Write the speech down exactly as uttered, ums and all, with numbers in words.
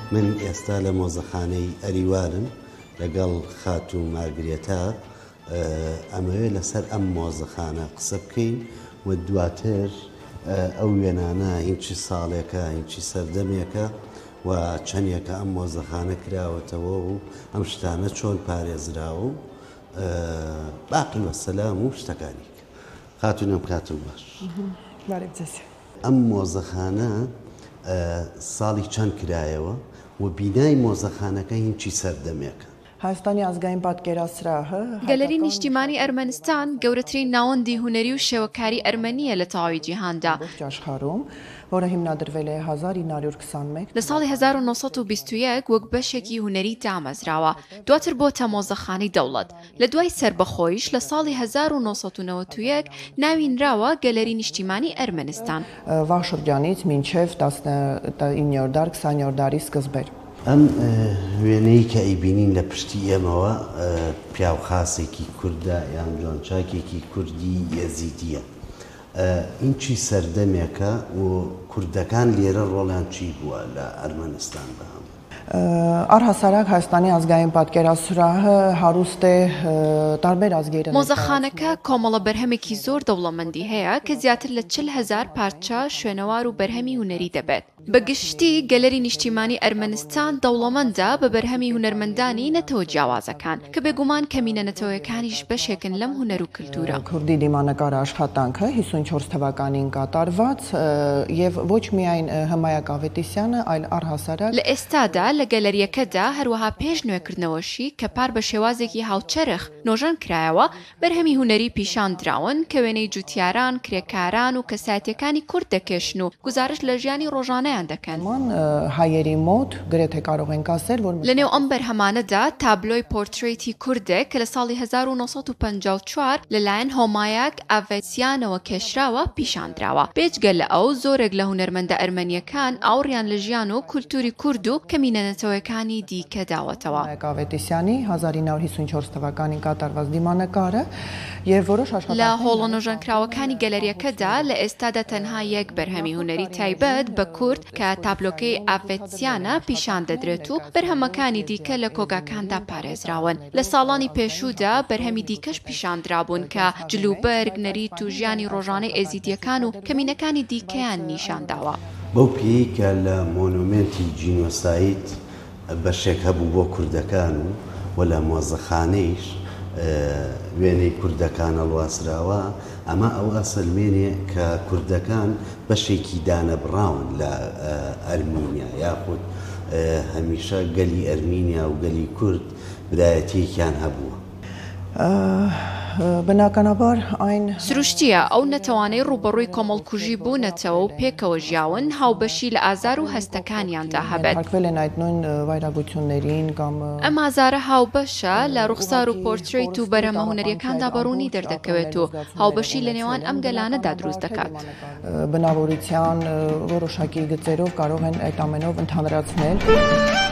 من ئێستا لە مۆزەخانەی ئەریوارم لەگەڵ خاتوو مارگرێتە ئەمەوێت لەسەر ئەم مۆزەخانە قسە بکەین و دواتر ئەو وێنانە هیچی ساڵێکە هیچی سەردەمێکە و چەندێکە ئەم مۆزەخانە کراوەتەوە و ئەم شتانە چۆن پارێزراوە و باقی وەسەلام و شتەکانی خاتوونم کاتم باش. ئەم مۆزەخانە ساڵی چەند کرایەوە و بینای مۆزەخانەکە هیچی سەردەمێکە. هایستانی ئازگاین پادگێراسراهە گەلەری نیشتیمانی ئەرمەنستان گەورەترین ناوەندی هونەری و شێوەکاری ئەرمەنیە لە تەواوی جیهاندا. جاشخارۆم وەرە هیمنادرێ هەزاری ناریۆر کسانمێک لە ساڵی هەزار و نۆسەد و بیست و یەک وەک بەشێکی هونەری دامەزراوە دواتر بۆتە مۆزەخانەی دەوڵەت. لە دوای سربەخۆیش لە ساڵی هەزار و نۆسەد و نەوەت و یەک ناوی نراوە گەلەری نیشتیمانی ئەرمەنستان. ڤاشڕجانیت مینچێف دەستئینیۆردار کسانیۆرداری سکزبەر. ئەم وێنەی کە ئەیبینین لە پشتی ئێمەوە پیاوخاسێکی کووردە یان جۆنچاکێکی کوردی یەزیدیە. ئینچی سەردەمێکە و کوردەکان لێرە ڕۆڵیان چی بووە لە ئەرمەنستان بە هەم؟ ئارهەسارک هایستانی ئازگاین پادگێراسراهە هەروستێ تاربێر ئازگەیرە. مۆزەخانەکە کۆمەڵە بەرهەمێکی زۆر دەوڵەمەندی هەیە کە زیاتر لە چل هەزار پارچە شوێنەوار و بەرهەمی هونەری دەبێت. بەگشتی گەلەری نیشتیمانی ئەرمەنستان دەوڵەمەندە بە بەرهەمی هونەرمەندانی نەتەوە جیاوازەکان کە بێگومان کەمینە نەتەوەیەکانیش بەشێکن لەم هونەر و کلتورە. کوردی دیمانەکارە աշխատանքը հիսուն չորս թվականին կատարված եւ ոչ միայն հմայակ ավետիսյանը, այլ առհասարակ لە ئێستادا لە گەلەریەکەدا هەروەها پێش نوێکردنەوەشی کە پار بە شێوازێکی هاوچەرخ نۆژەن کرایەوە بەرهەمی هونەری پیشان دراون کە وێنەی جوتیاران، کرێکاران و کەسایەتیەکانی کورد دەکێشن و گزارش لە ژیانی ڕۆژانەیان دەکەن. هایەری مۆت گرێتێ کارۆغ ئین کاسێر لەنێو ئەم بەرهەمانەدا تابلۆی پۆرتڕێتی کوردێک کە لە ساڵی هەزار و نۆسەد و پەنجا و چوار لەلایەن هۆمایاک ئاڤێتسیانەوە کێشراوە پیشاندراوە. بێجگە لە ئەو زۆرێک لە هونەرمەندە ئەرمەنیەکان ئاوڕیان لە ژیان و کولتوری کورد و کەمینەنەتەوەیەکانی دیکە داوەتەوە. ئاڤێتسیانی هەزار و نۆ هیچ و چهار تەوەکانی کاتارواز دیمانەکارە یە ڤۆرۆش لە هۆڵە نۆژەنکراوەکانی گەلەریەکەدا لە ئێستادا تەنها یەک بەرهەمی هونەری تایبەت بە کورد کە تابلۆکەی ئاڤێتسیانە پیشان دەدرێت و بەرهەمەکانی دیکە لە کۆگاکاندا پارێزراون. لە ساڵانی پێشوودا بەرهەمی دیکەش پیشاندرابوون کە جلوبەرگ، نەریت و ژیانی ڕۆژانەی ئێزیدیەکان و کەمینەکانی دیکەیان نیشانداوە. بەو پێی کە لە مۆنومنتی جینۆسایت بەشێک هەبوو بۆ کوردەکان و و لە مۆزەخانەیش وێنەی کوردەکان هەڵواسراوە ئەمە ئەو ئەسلمێنێ کە کوردەکان بەشێکی دانەبڕاون لە ئەرمینیا یاخود هەمیشە گەلی ئەرمینیا و گەلی کورد برایەتیەکیان هەبووە. بناکەنەبار ئاین سروشتیە ئەو نەتەوانەی ڕوبەڕووی کۆمەڵکوژی بوونەتەوە و پێکەوە ژیاون هاوبەشی لە ئازار و هەستەکانیاندا هەبێت. ئەم ئازارە هاوبەشە لە ڕوخسار و پۆرتڕێیت و بەرهەمە هونەریەکاندا بەڕوونی دەردەکەوێت و هاوبەشی لە نێوان ئەم گەلانەدا دروست دەکات. بناوەریتیان ڕۆژاکی گچێرۆ کارۆغن ئەتامێنۆڤ ئەنتانراتنێل.